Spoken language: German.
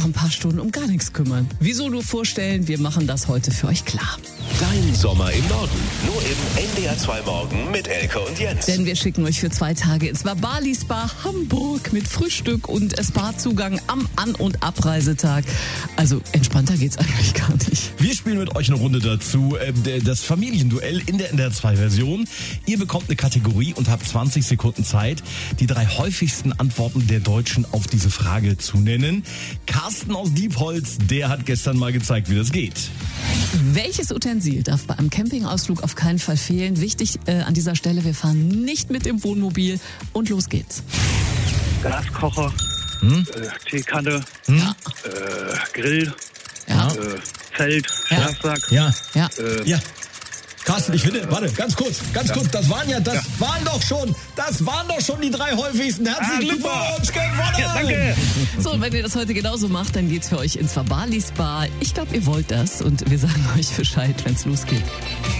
einfach ein paar Stunden um gar nichts kümmern. Wieso nur vorstellen? Wir machen das heute für euch klar. Dein Sommer im Norden. Nur im NDR 2 Morgen mit Elke und Jens. Denn wir schicken euch für 2 Tage ins Bali Spa Hamburg mit Frühstück und Spa-Zugang am An- und Abreisetag. Also entspannter geht's eigentlich gar nicht. Wir spielen mit euch eine Runde dazu, das Familienduell in der NDR 2 Version. Ihr bekommt eine Kategorie und habt 20 Sekunden Zeit, die 3 häufigsten Antworten der Deutschen auf diese Frage zu nennen. Carsten aus Diepholz, der hat gestern mal gezeigt, wie das geht. Welches Utensil darf bei einem Campingausflug auf keinen Fall fehlen? Wichtig an dieser Stelle, wir fahren nicht mit dem Wohnmobil und los geht's. Gaskocher, Teekanne, Grill, Zelt, Schlafsack. Ja. Ja. Carsten, ich finde, warte, ganz kurz, das waren doch schon die 3 häufigsten. Herzlichen Glückwunsch, gewonnen! Ja, danke! So, und wenn ihr das heute genauso macht, dann geht's für euch ins Bali Spa. Ich glaube, ihr wollt das und wir sagen euch Bescheid, wenn's losgeht.